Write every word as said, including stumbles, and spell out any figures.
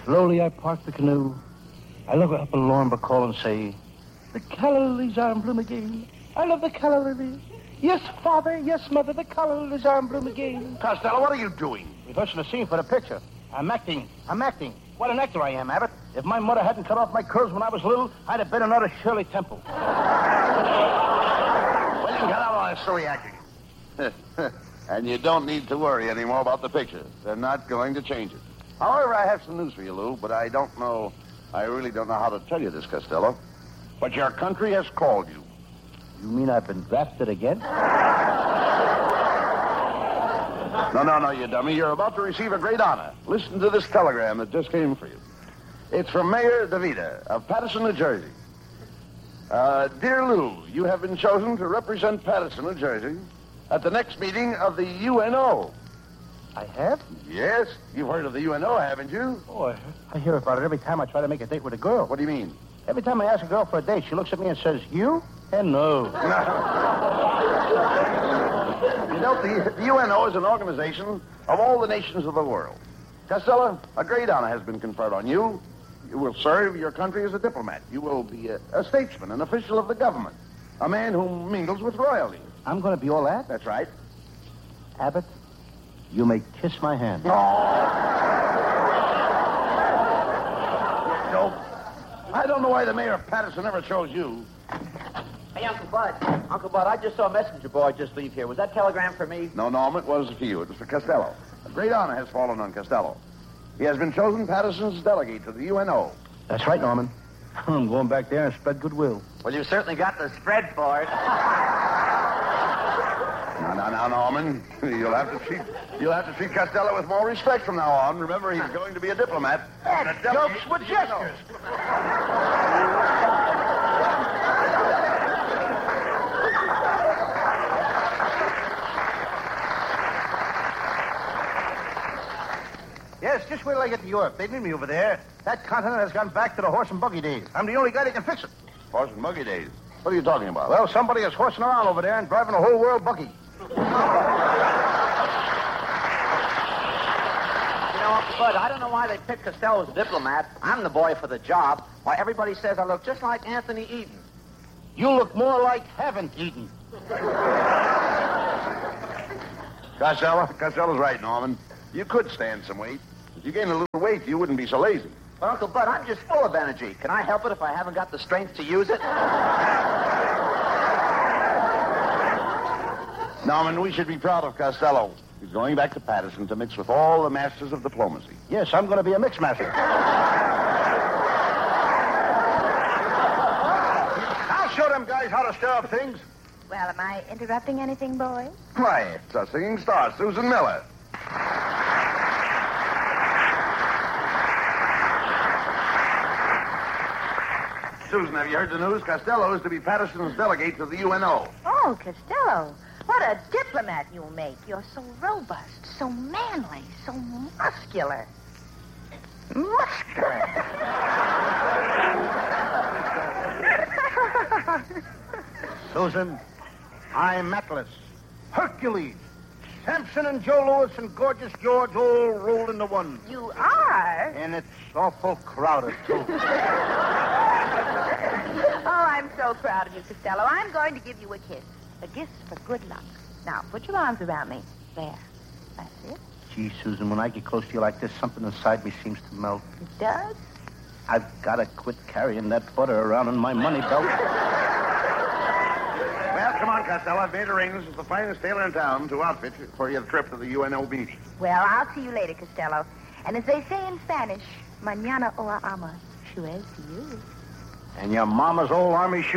Slowly I park the canoe. I look up at Lauren Bacall and say, the calla lilies are in bloom again. I love the calla lilies. Yes, Father, yes, Mother, the calla lilies are in bloom again. Costello, what are you doing? Rehearsing a scene for the picture. I'm acting. I'm acting. What an actor I am, Abbott. If my mother hadn't cut off my curls when I was little, I'd have been another Shirley Temple. Well, you can get out all that silly acting. And you don't need to worry anymore about the picture. They're not going to change it. However, I have some news for you, Lou, but I don't know, I really don't know how to tell you this, Costello. But your country has called you. You mean I've been drafted again? No, no, no, you dummy. You're about to receive a great honor. Listen to this telegram that just came for you. It's from Mayor DeVita of Paterson, New Jersey. Uh, Dear Lou, you have been chosen to represent Paterson, New Jersey at the next meeting of the U N O. I have? Yes, you've heard of the U N O, haven't you? Oh, I hear about it every time I try to make a date with a girl. What do you mean? Every time I ask a girl for a date, she looks at me and says, you? And no. You know, the, the U N O is an organization of all the nations of the world. Costello, a great honor has been conferred on you. You will serve your country as a diplomat. You will be a, a statesman, an official of the government, a man who mingles with royalty. I'm going to be all that? That's right. Abbott, you may kiss my hand. No. No. I don't know why the mayor of Paterson ever chose you. Hey, Uncle Bud. Uncle Bud, I just saw a messenger boy just leave here. Was that telegram for me? No, Norm, it wasn't for you. It was for Costello. A great honor has fallen on Costello. He has been chosen Paterson's delegate to the U N O. That's right, Norman. I'm going back there and spread goodwill. Well, you certainly got the spread for it. Now, now, now, Norman. You'll have to treat you'll have to treat Costello with more respect from now on. Remember, he's going to be a diplomat. That's jokes with gestures. Yes, just wait till I get to Europe. They need me over there. That continent has gone back to the horse and buggy days. I'm the only guy that can fix it. Horse and buggy days. What are you talking about? Well, somebody is horsing around over there and driving a whole world buggy. You know, Uncle Bud, I don't know why they picked Costello as a diplomat. I'm the boy for the job. Why, everybody says I look just like Anthony Eden. You look more like haven't eaten. Costello, Costello's right, Norman. You could stand some weight. If you gained a little weight, you wouldn't be so lazy. But, Uncle Bud, I'm just full of energy. Can I help it if I haven't got the strength to use it? Norman, we should be proud of Costello. He's going back to Paterson to mix with all the masters of diplomacy. Yes, I'm going to be a mix master. I'll show them guys how to stir up things. Well, am I interrupting anything, boys? Why, it's a singing star, Susan Miller. Susan, have you heard the news? Costello is to be Paterson's delegate to the U N O. Oh, Costello. What a diplomat you'll make. You're so robust, so manly, so muscular. Muscular. Susan, I'm Atlas, Hercules, Samson and Joe Louis and Gorgeous George all rolled into one. You are? And it's awful crowded, too. Oh, I'm so proud of you, Costello. I'm going to give you a kiss. A kiss for good luck. Now, put your arms around me. There. That's it. Gee, Susan, when I get close to you like this, something inside me seems to melt. It does? I've got to quit carrying that butter around in my money belt. Well, come on, Costello. I've made arrangements with the finest tailor in town to outfit for your trip to the U N O meeting. Well, I'll see you later, Costello. And as they say in Spanish, mañana o ama. Suez to you. And your mama's old army